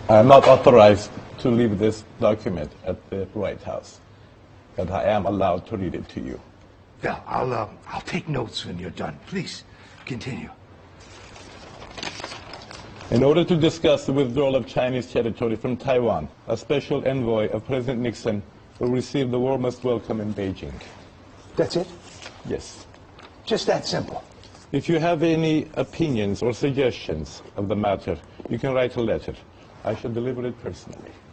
I am not authorized to leave this document at the White House, but I am allowed to read it to you. Yeah, I'll take notes when you're done. Please, continue. In order to discuss the withdrawal of Chinese territory from Taiwan, a special envoy of President Nixon will receive the warmest welcome in Beijing. That's it? Yes. Just that simple. If you have any opinions or suggestions of the matter, you can write a letter. I shall deliver it personally.